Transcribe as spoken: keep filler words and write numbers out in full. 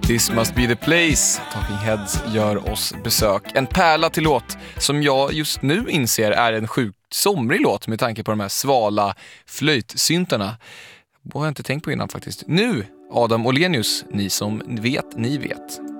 This must be the place. Talking Heads gör oss besök. En pärla till låt som jag just nu inser är en sjukt somrig låt med tanke på de här svala flöjtsyntarna. Det har jag inte tänkt på innan faktiskt. Nu, Adam Åhlenius, ni som vet, ni vet.